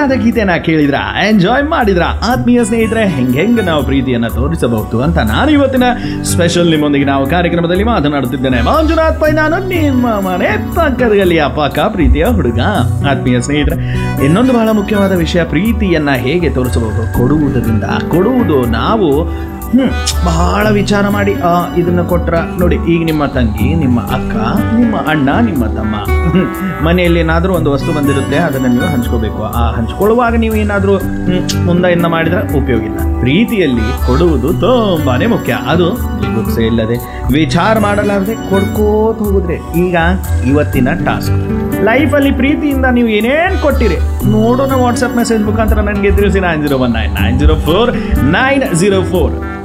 ಸೊಗಸಾದ ಗೀತೆನ ಕೇಳಿದ್ರ, ಎಂಜಾಯ್ ಮಾಡಿದ್ರ ಆತ್ಮೀಯ ಸ್ನೇಹಿತರೆ? ಹೆಂಗೆ ನಾವು ಪ್ರೀತಿಯನ್ನ ತೋರಿಸಬಹುದು ಅಂತ ನಾನು ಇವತ್ತಿನ ಸ್ಪೆಷಲ್ ನಿಮ್ಮೊಂದಿಗೆ ನಾವು ಕಾರ್ಯಕ್ರಮದಲ್ಲಿ ಮಾತನಾಡುತ್ತಿದ್ದೇನೆ. ಮಂಜುನಾಥ್ ಪೈ, ನಾನು ನಿಮ್ಮ ಮನೆ ಪಕ್ಕದಲ್ಲಿ ಅಪಾಕ ಪ್ರೀತಿಯ ಹುಡುಗ. ಆತ್ಮೀಯ ಸ್ನೇಹಿತರೆ, ಇನ್ನೊಂದು ಬಹಳ ಮುಖ್ಯವಾದ ವಿಷಯ, ಪ್ರೀತಿಯನ್ನ ಹೇಗೆ ತೋರಿಸಬಹುದು? ಕೊಡುವುದರಿಂದ. ಕೊಡುವುದು ನಾವು ಬಹಳ ವಿಚಾರ ಮಾಡಿ ಇದನ್ನ ಕೊಟ್ರ ನೋಡಿ. ಈಗ ನಿಮ್ಮ ತಂಗಿ, ನಿಮ್ಮ ಅಕ್ಕ, ನಿಮ್ಮ ಅಣ್ಣ, ನಿಮ್ಮ ತಮ್ಮ ಮನೆಯಲ್ಲಿ ಏನಾದರೂ ಒಂದು ವಸ್ತು ಬಂದಿರುತ್ತೆ, ಅದನ್ನು ನೀವು ಹಂಚ್ಕೋಬೇಕು. ಆ ಹಂಚ್ಕೊಳ್ಳುವಾಗ ನೀವು ಏನಾದರೂ ಮುಂದೆ ಮಾಡಿದ್ರೆ ಉಪಯೋಗ ಇಲ್ಲ. ಪ್ರೀತಿಯಲ್ಲಿ ಕೊಡುವುದು ತುಂಬಾನೇ ಮುಖ್ಯ. ಅದು ಜಿಗುಪ್ಸೆ ಇಲ್ಲದೆ, ವಿಚಾರ ಮಾಡಲಾರದೆ ಕೊಡ್ಕೋತ ಹೋಗುದ್ರೆ. ಈಗ ಇವತ್ತಿನ ಟಾಸ್ಕ್, ಲೈಫಲ್ಲಿ ಪ್ರೀತಿಯಿಂದ ನೀವು ಏನೇನು ಕೊಟ್ಟಿರಿ ನೋಡೋಣ. ವಾಟ್ಸಪ್ ಮೆಸೇಜ್ ಮುಖಾಂತರ ನನಗೆ ತಿಳಿಸಿ 9019904904